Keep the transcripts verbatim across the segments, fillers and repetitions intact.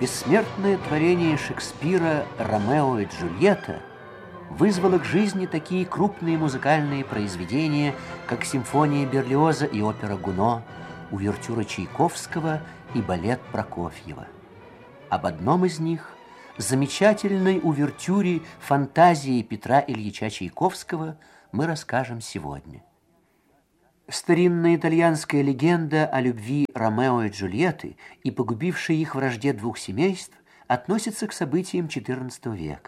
Бессмертное творение Шекспира «Ромео и Джульетта» вызвало к жизни такие крупные музыкальные произведения, как симфония Берлиоза и опера «Гуно», увертюра Чайковского и балет Прокофьева. Об одном из них, замечательной увертюре «Фантазии» Петра Ильича Чайковского, мы расскажем сегодня. Старинная итальянская легенда о любви Ромео и Джульетты и погубившей их вражде двух семейств относится к событиям четырнадцатого века.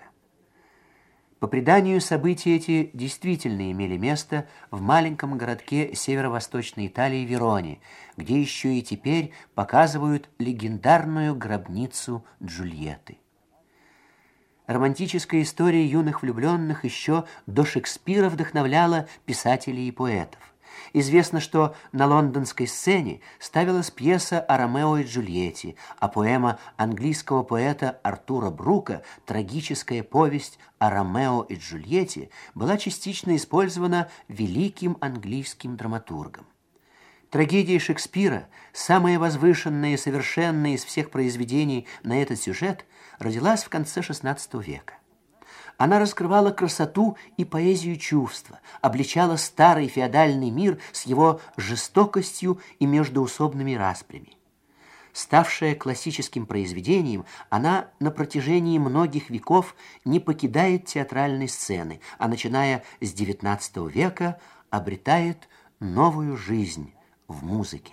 По преданию, события эти действительно имели место в маленьком городке северо-восточной Италии Вероне, где еще и теперь показывают легендарную гробницу Джульетты. Романтическая история юных влюбленных еще до Шекспира вдохновляла писателей и поэтов. Известно, что на лондонской сцене ставилась пьеса о Ромео и Джульетте, а поэма английского поэта Артура Брука «Трагическая повесть о Ромео и Джульетте» была частично использована великим английским драматургом. Трагедия Шекспира, самая возвышенная и совершенная из всех произведений на этот сюжет, родилась в конце шестнадцатого века. Она раскрывала красоту и поэзию чувства, обличала старый феодальный мир с его жестокостью и междоусобными распрями. Ставшая классическим произведением, она на протяжении многих веков не покидает театральной сцены, а начиная с девятнадцатого века обретает новую жизнь в музыке.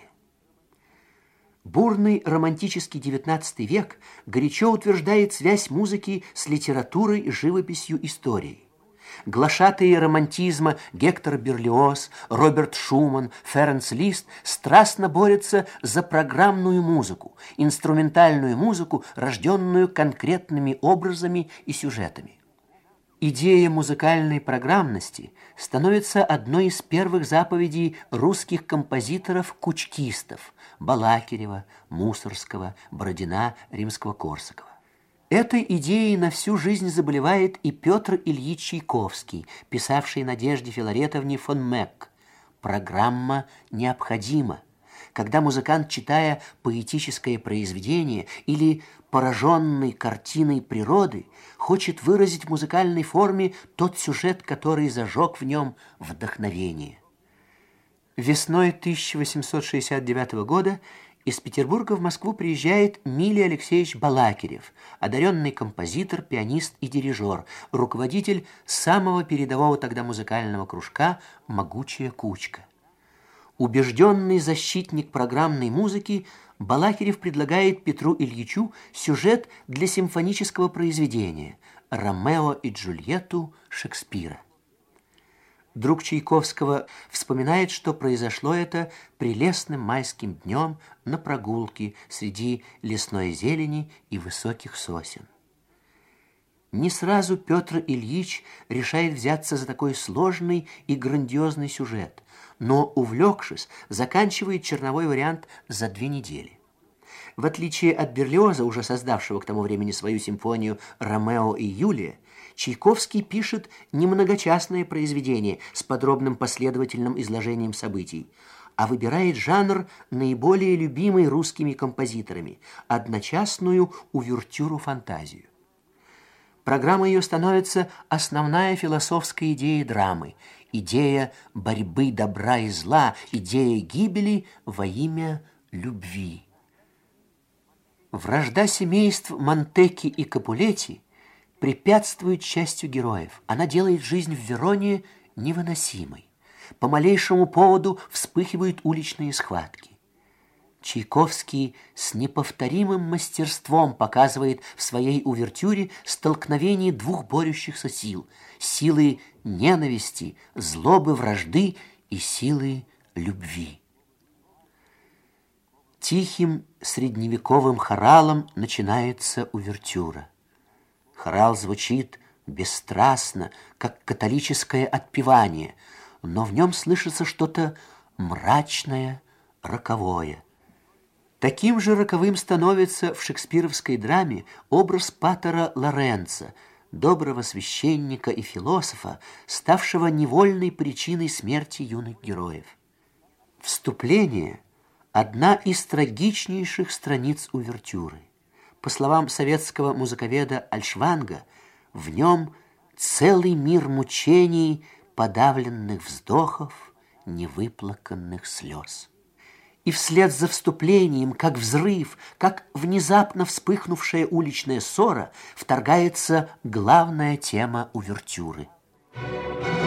Бурный романтический девятнадцатый век горячо утверждает связь музыки с литературой, живописью, историей. Глашатые романтизма Гектор Берлиоз, Роберт Шуман, Ференц Лист страстно борются за программную музыку, инструментальную музыку, рожденную конкретными образами и сюжетами. Идея музыкальной программности становится одной из первых заповедей русских композиторов-кучкистов Балакирева, Мусорского, Бородина, Римского-Корсакова. Этой идеей на всю жизнь заболевает и Петр Ильич Чайковский, писавший Надежде Филаретовне фон Мек: «Программа необходима. Когда музыкант, читая поэтическое произведение или пораженный картиной природы, хочет выразить в музыкальной форме тот сюжет, который зажег в нем вдохновение». Весной тысяча восемьсот шестьдесят девятого года из Петербурга в Москву приезжает Милий Алексеевич Балакирев, одаренный композитор, пианист и дирижер, руководитель самого передового тогда музыкального кружка «Могучая кучка». Убежденный защитник программной музыки, Балакирев предлагает Петру Ильичу сюжет для симфонического произведения «Ромео и Джульетту» Шекспира. Друг Чайковского вспоминает, что произошло это прелестным майским днем на прогулке среди лесной зелени и высоких сосен. Не сразу Петр Ильич решает взяться за такой сложный и грандиозный сюжет, но, увлекшись, заканчивает черновой вариант за две недели. В отличие от Берлиоза, уже создавшего к тому времени свою симфонию «Ромео и Юлия», Чайковский пишет немногочастное произведение с подробным последовательным изложением событий, а выбирает жанр, наиболее любимый русскими композиторами – одночасную увертюру-фантазию. Программа ее становится основная философская идея драмы, идея борьбы добра и зла, идея гибели во имя любви. Вражда семейств Монтекки и Капулетти препятствует счастью героев. Она делает жизнь в Вероне невыносимой. По малейшему поводу вспыхивают уличные схватки. Чайковский с неповторимым мастерством показывает в своей увертюре столкновение двух борющихся сил – силы ненависти, злобы, вражды и силы любви. Тихим средневековым хоралом начинается увертюра. Хорал звучит бесстрастно, как католическое отпевание, но в нем слышится что-то мрачное, роковое. Таким же роковым становится в шекспировской драме образ патера Лоренцо, доброго священника и философа, ставшего невольной причиной смерти юных героев. Вступление – одна из трагичнейших страниц увертюры. По словам советского музыковеда Альшванга, в нем целый мир мучений, подавленных вздохов, невыплаканных слез. И вслед за вступлением, как взрыв, как внезапно вспыхнувшая уличная ссора, вторгается главная тема увертюры.